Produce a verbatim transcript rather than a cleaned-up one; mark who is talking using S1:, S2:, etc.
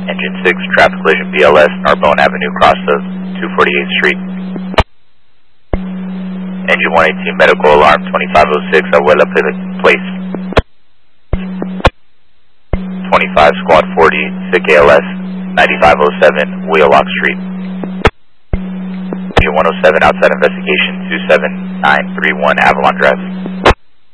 S1: Engine six, traffic collision B L S, Narbonne Avenue, cross of two forty-eighth Street. Engine one eighteen, medical alarm, twenty-five oh six, Abuela Place. twenty-five, squad forty, S I C A L S, ninety-five oh seven, Wheelock Street. Engine one oh seven, outside investigation, two seven nine three one, Avalon Drive.